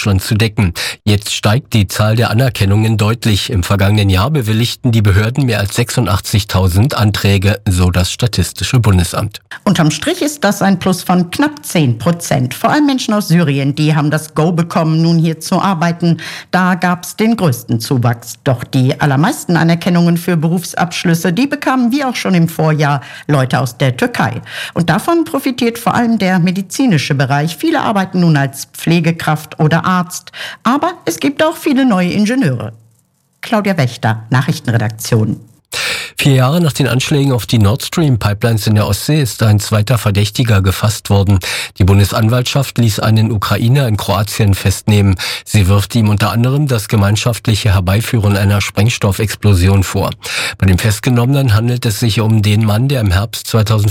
Deutschland zu decken. Jetzt steigt die Zahl der Anerkennungen deutlich. Im vergangenen Jahr bewilligten die Behörden mehr als 86.000 Anträge, so das Statistische Bundesamt. Unterm Strich ist das ein Plus von knapp 10%. Vor allem Menschen aus Syrien, die haben das Go bekommen, nun hier zu arbeiten. Da gab's den größten Zuwachs. Doch die allermeisten Anerkennungen für Berufsabschlüsse, die bekamen wie auch schon im Vorjahr Leute aus der Türkei. Und davon profitiert vor allem der medizinische Bereich. Viele arbeiten nun als Pflegekraft oder Arzt. Aber es gibt auch viele neue Ingenieure. Claudia Wächter, Nachrichtenredaktion. 4 Jahre nach den Anschlägen auf die Nord Stream Pipelines in der Ostsee ist ein zweiter Verdächtiger gefasst worden. Die Bundesanwaltschaft ließ einen Ukrainer in Kroatien festnehmen. Sie wirft ihm unter anderem das gemeinschaftliche Herbeiführen einer Sprengstoffexplosion vor. Bei dem Festgenommenen handelt es sich um den Mann, der im Herbst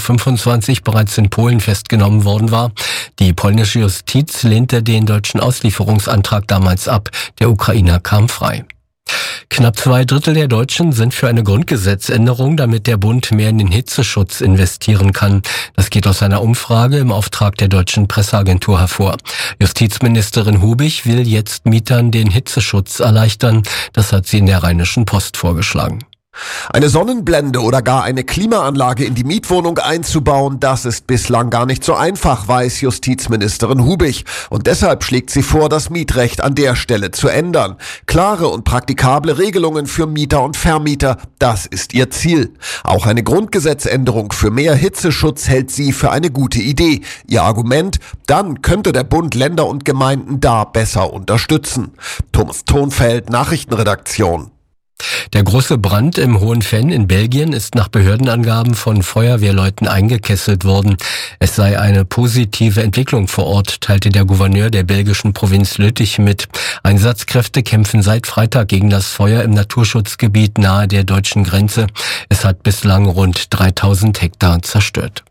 2025 bereits in Polen festgenommen worden war. Die polnische Justiz lehnte den deutschen Auslieferungsantrag damals ab. Der Ukrainer kam frei. Knapp 2/3 der Deutschen sind für eine Grundgesetzänderung, damit der Bund mehr in den Hitzeschutz investieren kann. Das geht aus einer Umfrage im Auftrag der Deutschen Presseagentur hervor. Justizministerin Hubig will jetzt Mietern den Hitzeschutz erleichtern. Das hat sie in der Rheinischen Post vorgeschlagen. Eine Sonnenblende oder gar eine Klimaanlage in die Mietwohnung einzubauen, das ist bislang gar nicht so einfach, weiß Justizministerin Hubig. Und deshalb schlägt sie vor, das Mietrecht an der Stelle zu ändern. Klare und praktikable Regelungen für Mieter und Vermieter, das ist ihr Ziel. Auch eine Grundgesetzänderung für mehr Hitzeschutz hält sie für eine gute Idee. Ihr Argument, dann könnte der Bund Länder und Gemeinden da besser unterstützen. Thomas Thonfeld, Nachrichtenredaktion. Der große Brand im Hohenfenn in Belgien ist nach Behördenangaben von Feuerwehrleuten eingekesselt worden. Es sei eine positive Entwicklung vor Ort, teilte der Gouverneur der belgischen Provinz Lüttich mit. Einsatzkräfte kämpfen seit Freitag gegen das Feuer im Naturschutzgebiet nahe der deutschen Grenze. Es hat bislang rund 3000 Hektar zerstört.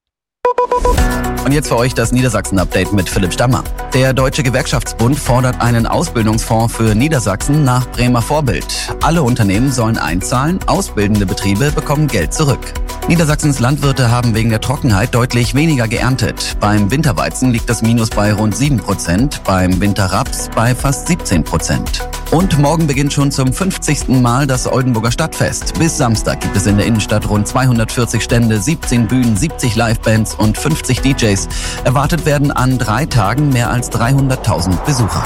Und jetzt für euch das Niedersachsen-Update mit Philipp Stammer. Der Deutsche Gewerkschaftsbund fordert einen Ausbildungsfonds für Niedersachsen nach Bremer Vorbild. Alle Unternehmen sollen einzahlen, ausbildende Betriebe bekommen Geld zurück. Niedersachsens Landwirte haben wegen der Trockenheit deutlich weniger geerntet. Beim Winterweizen liegt das Minus bei rund 7%, beim Winterraps bei fast 17%. Und morgen beginnt schon zum 50. Mal das Oldenburger Stadtfest. Bis Samstag gibt es in der Innenstadt rund 240 Stände, 17 Bühnen, 70 Livebands und 50 DJs. Erwartet werden an 3 Tagen mehr als 300.000 Besucher.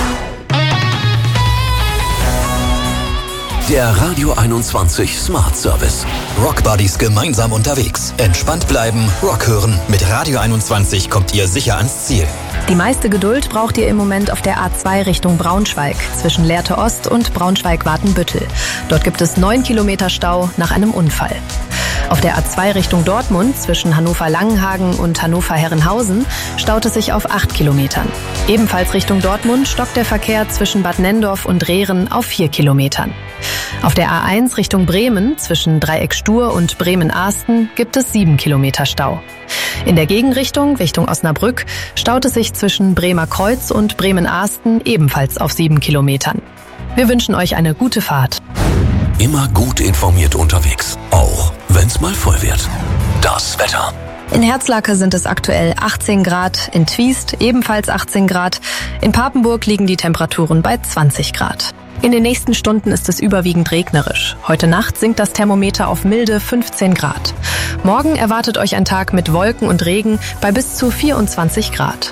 Der Radio 21 Smart Service. Rock Buddies gemeinsam unterwegs. Entspannt bleiben, Rock hören. Mit Radio 21 kommt ihr sicher ans Ziel. Die meiste Geduld braucht ihr im Moment auf der A2 Richtung Braunschweig, zwischen Lehrte Ost und Braunschweig-Watenbüttel. Dort gibt es 9 Kilometer Stau nach einem Unfall. Auf der A2 Richtung Dortmund, zwischen Hannover-Langenhagen und Hannover-Herrenhausen, staut es sich auf 8 Kilometern. Ebenfalls Richtung Dortmund stockt der Verkehr zwischen Bad Nendorf und Rehren auf 4 Kilometern. Auf der A1 Richtung Bremen, zwischen Dreieck Stur und Bremen-Ahsten, gibt es 7 Kilometer Stau. In der Gegenrichtung, Richtung Osnabrück, staut es sich zwischen Bremer Kreuz und Bremen-Ahsten ebenfalls auf 7 Kilometern. Wir wünschen euch eine gute Fahrt. Immer gut informiert unterwegs, auch wenn's mal voll wird. Das Wetter. In Herzlake sind es aktuell 18 Grad, in Twiest ebenfalls 18 Grad, in Papenburg liegen die Temperaturen bei 20 Grad. In den nächsten Stunden ist es überwiegend regnerisch. Heute Nacht sinkt das Thermometer auf milde 15 Grad. Morgen erwartet euch ein Tag mit Wolken und Regen bei bis zu 24 Grad.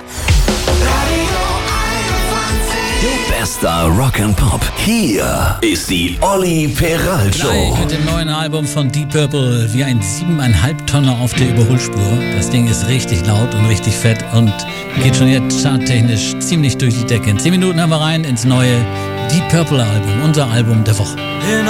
Bester Rock and Pop. Hier ist die Olli Peral Show. Gleich mit dem neuen Album von Deep Purple wie ein 7,5 Tonner auf der Überholspur. Das Ding ist richtig laut und richtig fett und geht schon jetzt charttechnisch ziemlich durch die Decke. In 10 Minuten haben wir rein ins neue Deep Purple Album, unser Album der Woche.